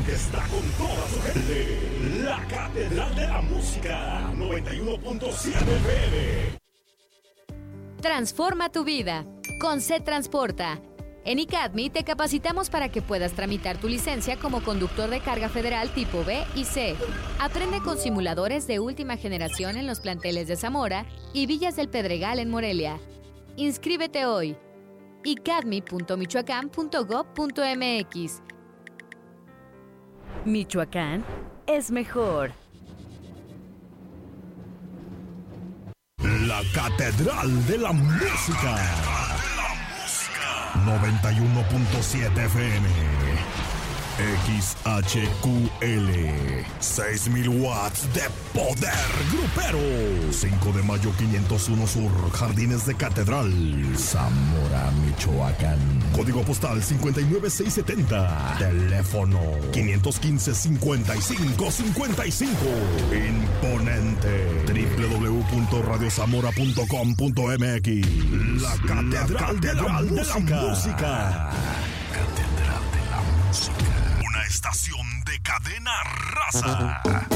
que está con toda su gente. La Catedral de la Música, 91.7 FM. Transforma tu vida. Con C Transporta. En ICADMI te capacitamos para que puedas tramitar tu licencia como conductor de carga federal tipo B y C. Aprende con simuladores de última generación en los planteles de Zamora y Villas del Pedregal en Morelia. Inscríbete hoy. icadmi.michoacán.gov.mx. Michoacán es mejor. La Catedral de la Música. 91.7 FM. XHQL. 6,000 watts de poder grupero. 5 de mayo 501 Sur, Jardines de Catedral, Zamora, Michoacán. Código postal 59670. Teléfono 515-5555. Imponente. www.radiozamora.com.mx. La Catedral de la Música. Catedral de la Música. Una estación de Cadena Raza.